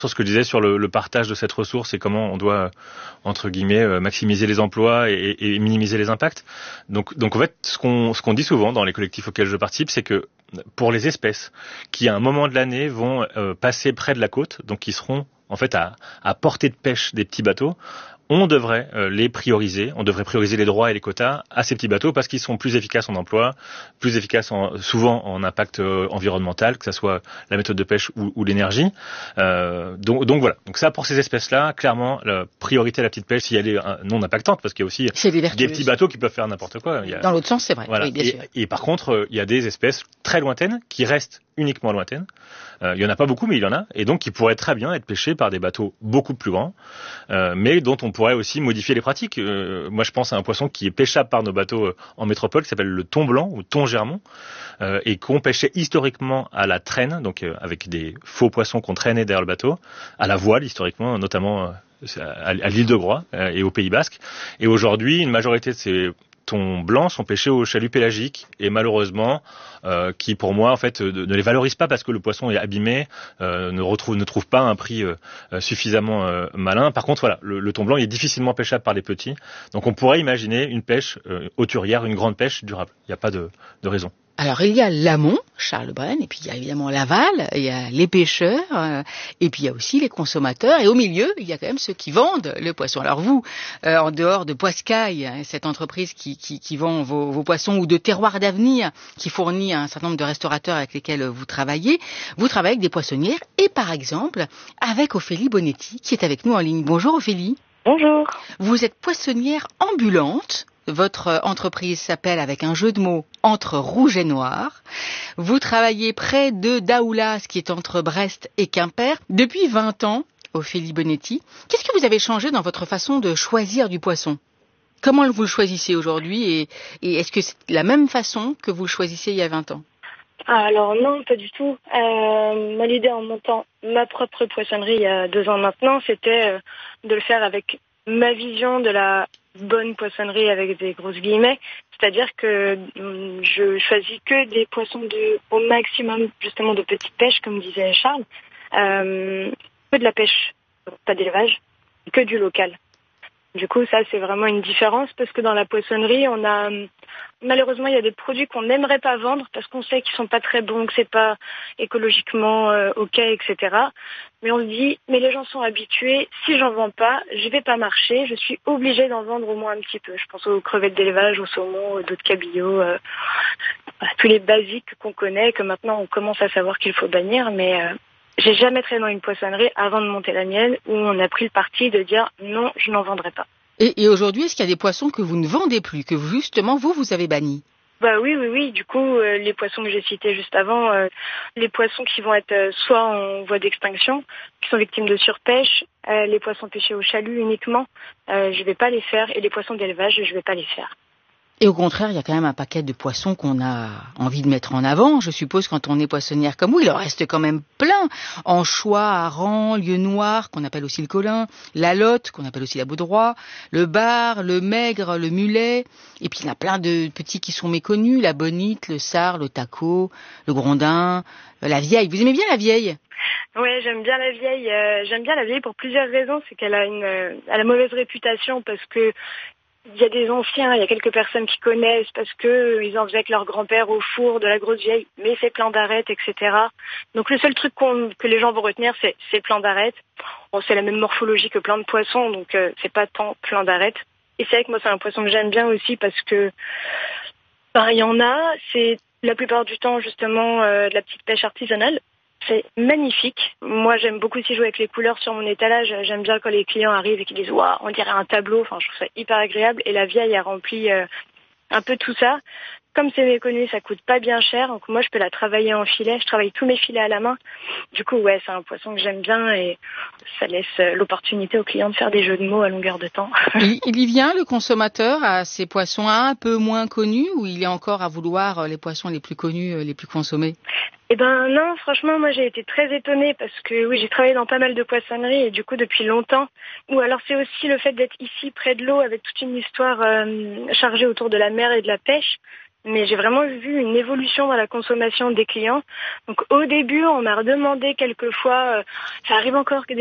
sur ce que je disais sur le partage de cette ressource et comment on doit, entre guillemets, maximiser les emplois et minimiser les impacts. Donc en fait, ce qu'on dit souvent dans les collectifs auxquels je participe, c'est que pour les espèces qui à un moment de l'année vont passer près de la côte, donc qui seront en fait à portée de pêche des petits bateaux, on devrait les prioriser, on devrait prioriser les droits et les quotas à ces petits bateaux parce qu'ils sont plus efficaces en emploi, plus efficaces souvent en impact environnemental, que ce soit la méthode de pêche ou l'énergie. Donc voilà, donc ça pour ces espèces-là, clairement, la priorité à la petite pêche si elle est non impactante, parce qu'il y a aussi des petits bateaux qui peuvent faire n'importe quoi. Dans l'autre sens, c'est vrai, voilà. Oui, bien sûr. Et par contre, il y a des espèces très lointaines qui restent uniquement lointaines. Il y en a pas beaucoup, mais il y en a, et donc qui pourraient très bien être pêchés par des bateaux beaucoup plus grands, mais dont on pourrait aussi modifier les pratiques. Moi, je pense à un poisson qui est pêchable par nos bateaux en métropole, qui s'appelle le thon blanc ou thon germont, et qu'on pêchait historiquement à la traîne, donc avec des faux poissons qu'on traînait derrière le bateau, à la voile historiquement, notamment à l'île de Groix et au Pays Basque. Et aujourd'hui, une majorité de ces thons blancs sont pêchés au chalut pélagique et malheureusement qui pour moi en fait ne les valorise pas parce que le poisson est abîmé, ne trouve pas un prix suffisamment malin. Par contre voilà, le thon blanc il est difficilement pêchable par les petits, donc on pourrait imaginer une pêche hauturière, une grande pêche durable. Il n'y a pas de raison. Alors, il y a l'amont, Charles Brenne, et puis il y a évidemment l'aval, il y a les pêcheurs, et puis il y a aussi les consommateurs, et au milieu, il y a quand même ceux qui vendent le poisson. Alors vous, en dehors de Poiscaille, cette entreprise qui vend vos poissons, ou de Terroir d'Avenir, qui fournit un certain nombre de restaurateurs avec lesquels vous travaillez avec des poissonnières, et par exemple, avec Ophélie Bonetti, qui est avec nous en ligne. Bonjour Ophélie. Bonjour. Vous êtes poissonnière ambulante. Votre entreprise s'appelle, avec un jeu de mots, Entre Rouge et Noir. Vous travaillez près de Daoulas, qui est entre Brest et Quimper, depuis 20 ans, Ophélie Bonetti. Qu'est-ce que vous avez changé dans votre façon de choisir du poisson ? Comment vous le choisissez aujourd'hui et est-ce que c'est la même façon que vous le choisissiez il y a 20 ans ? Alors non, pas du tout. Moi, l'idée en montant ma propre poissonnerie il y a 2 ans maintenant, c'était de le faire avec ma vision de la bonne poissonnerie avec des grosses guillemets, c'est-à-dire que je choisis que des poissons au maximum justement de petite pêche, comme disait Charles, que de la pêche, pas d'élevage, que du local. Du coup, ça c'est vraiment une différence parce que dans la poissonnerie, malheureusement il y a des produits qu'on n'aimerait pas vendre parce qu'on sait qu'ils sont pas très bons, que c'est pas écologiquement ok, etc. Mais on se dit, mais les gens sont habitués, si j'en vends pas, je vais pas marcher, je suis obligée d'en vendre au moins un petit peu. Je pense aux crevettes d'élevage, aux saumons, d'autres cabillauds, tous les basiques qu'on connaît, que maintenant on commence à savoir qu'il faut bannir, mais j'ai jamais travaillé dans une poissonnerie avant de monter la mienne où on a pris le parti de dire non, je n'en vendrai pas. Et aujourd'hui, est-ce qu'il y a des poissons que vous ne vendez plus, que justement vous avez bannis ? Oui. Du coup, les poissons que j'ai cités juste avant, les poissons qui vont être soit en voie d'extinction, qui sont victimes de surpêche, les poissons pêchés au chalut uniquement, je vais pas les faire, et les poissons d'élevage, je vais pas les faire. Et au contraire, il y a quand même un paquet de poissons qu'on a envie de mettre en avant. Je suppose quand on est poissonnière comme vous, il en reste quand même plein. Anchois, harengs, lieu noir, qu'on appelle aussi le colin, la lotte, qu'on appelle aussi la baudroie, le bar, le maigre, le mulet. Et puis il y en a plein de petits qui sont méconnus, la bonite, le sard, le taco, le grondin, la vieille. Vous aimez bien la vieille ? Oui, j'aime bien la vieille. J'aime bien la vieille pour plusieurs raisons. C'est qu'elle a elle a mauvaise réputation parce que il y a des anciens, il y a quelques personnes qui connaissent parce que ils en faisaient avec leur grand-père au four de la grosse vieille, mais c'est plein d'arêtes, etc. Donc le seul truc que les gens vont retenir, c'est plein d'arêtes. Bon, c'est la même morphologie que plein de poissons, donc c'est pas tant plein d'arêtes. Et c'est vrai que moi c'est un poisson que j'aime bien aussi parce que il y en a, c'est la plupart du temps justement de la petite pêche artisanale. C'est magnifique. Moi, j'aime beaucoup aussi jouer avec les couleurs sur mon étalage. J'aime bien quand les clients arrivent et qu'ils disent « Waouh, on dirait un tableau ». Enfin, je trouve ça hyper agréable. Et la vieille a rempli un peu tout ça. Comme c'est méconnu, ça coûte pas bien cher. Donc moi, je peux la travailler en filet. Je travaille tous mes filets à la main. Du coup, ouais, c'est un poisson que j'aime bien et ça laisse l'opportunité aux clients de faire des jeux de mots à longueur de temps. Il y vient, le consommateur, à ces poissons un peu moins connus ou il est encore à vouloir les poissons les plus connus, les plus consommés ? Eh ben non, franchement, moi j'ai été très étonnée parce que oui, j'ai travaillé dans pas mal de poissonneries et du coup depuis longtemps. Ou alors c'est aussi le fait d'être ici près de l'eau avec toute une histoire chargée autour de la mer et de la pêche mais j'ai vraiment vu une évolution dans la consommation des clients. Donc au début, on m'a redemandé quelquefois, ça arrive encore